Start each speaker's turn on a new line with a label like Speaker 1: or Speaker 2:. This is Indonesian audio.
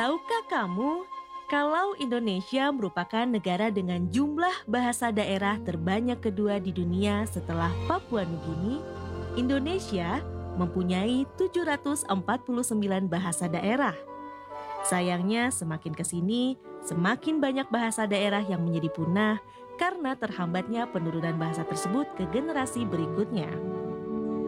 Speaker 1: Tahukah kamu kalau Indonesia merupakan negara dengan jumlah bahasa daerah terbanyak kedua di dunia setelah Papua Nugini? Indonesia mempunyai 749 bahasa daerah. Sayangnya semakin ke sini, semakin banyak bahasa daerah yang menjadi punah karena terhambatnya penurunan bahasa tersebut ke generasi berikutnya.